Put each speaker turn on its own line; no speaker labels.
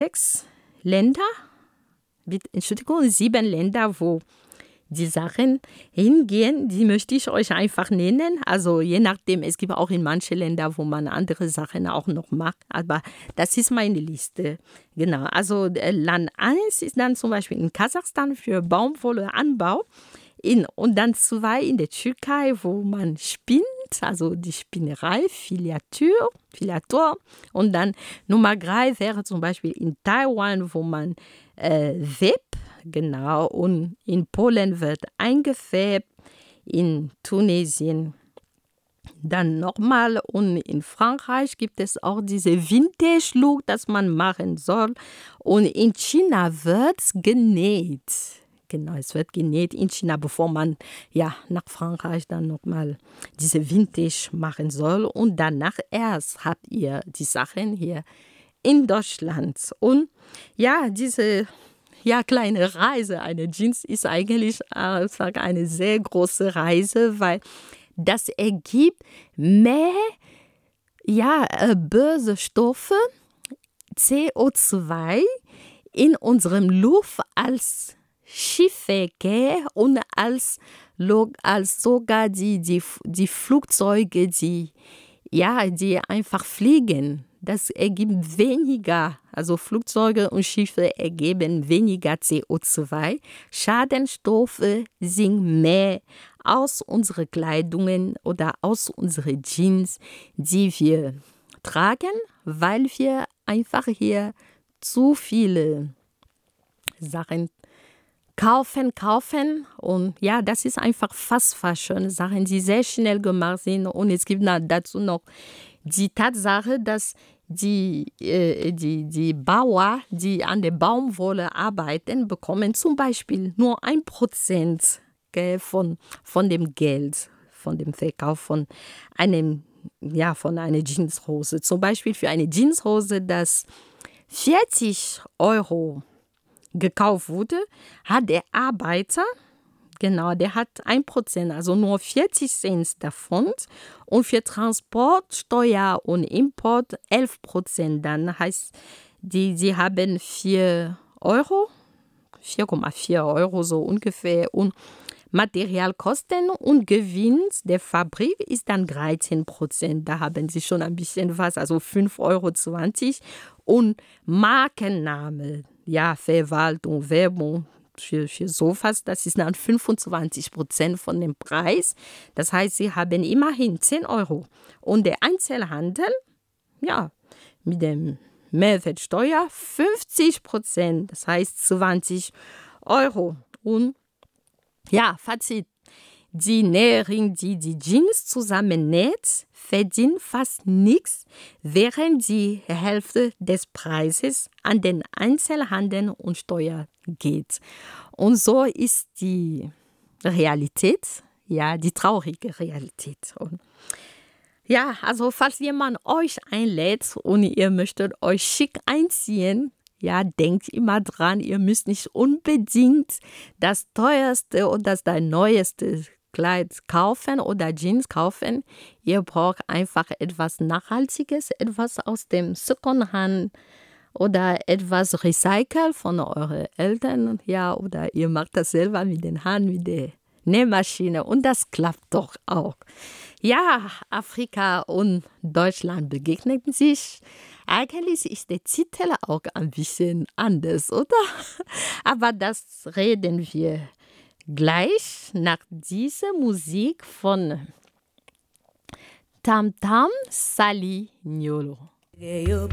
sieben Länder, wo die Sachen hingehen, die möchte ich euch einfach nennen. Also je nachdem, es gibt auch in manchen Ländern, wo man andere Sachen auch noch macht. Aber das ist meine Liste. Genau, also Land 1 ist dann zum Beispiel in Kasachstan für Baumwolleanbau. Und dann 2 in der Türkei, wo man spinnt, also die Spinnerei, Filatur. Und dann Nummer 3 wäre zum Beispiel in Taiwan, wo man webt, genau. Und in Polen wird eingefärbt, in Tunesien dann nochmal. Und in Frankreich gibt es auch diese Vintage-Look, das man machen soll. Und in China wird es genäht. Genau, es wird genäht in China, bevor man nach Frankreich dann nochmal diese Vintage machen soll. Und danach erst habt ihr die Sachen hier in Deutschland. Und diese kleine Reise, eine Jeans ist eigentlich eine sehr große Reise, weil das ergibt mehr böse Stoffe, CO2 in unserem Luft als Schiffverkehr und als sogar die Flugzeuge, die einfach fliegen. Das ergibt weniger, also Flugzeuge und Schiffe ergeben weniger CO2. Schadstoffe sind mehr aus unseren Kleidungen oder aus unseren Jeans, die wir tragen, weil wir einfach hier zu viele Sachen kaufen und das ist einfach Fast Fashion, Sachen, die sehr schnell gemacht sind und es gibt dazu noch die Tatsache, dass die Bauer, die an der Baumwolle arbeiten, bekommen zum Beispiel nur 1% von dem Geld, von dem Verkauf von einer Jeanshose. Zum Beispiel für eine Jeanshose, das 40 € gekauft wurde, hat der Arbeiter, der hat 1%, also nur 40 Cent davon. Und für Transport, Steuer und Import 11%. Dann heißt, sie haben 4 €, 4,4 € so ungefähr. Und Materialkosten und Gewinn der Fabrik ist dann 13%. Da haben sie schon ein bisschen was, also 5,20 €. Und Markenname, Verwaltung, Werbung für sowas, das ist dann 25% von dem Preis. Das heißt, sie haben immerhin 10 €. Und der Einzelhandel, mit dem Mehrwertsteuer 50%, das heißt 20 €. Und Fazit. Die Näherin, die Jeans zusammennäht, verdient fast nichts, während die Hälfte des Preises an den Einzelhandel und Steuer geht. Und so ist die Realität, die traurige Realität. Und also falls jemand euch einlädt und ihr möchtet euch schick einziehen, denkt immer dran, ihr müsst nicht unbedingt das teuerste oder das neueste Kleid kaufen oder Jeans kaufen. Ihr braucht einfach etwas Nachhaltiges, etwas aus dem Secondhand oder etwas recycelt von euren Eltern. Oder ihr macht das selber mit den Hand, mit der Nähmaschine und das klappt doch auch. Afrika und Deutschland begegnen sich. Eigentlich ist der Titel auch ein bisschen anders, oder? Aber das reden wir gleich nach dieser Musik von Tam Tam Sali Nyolo.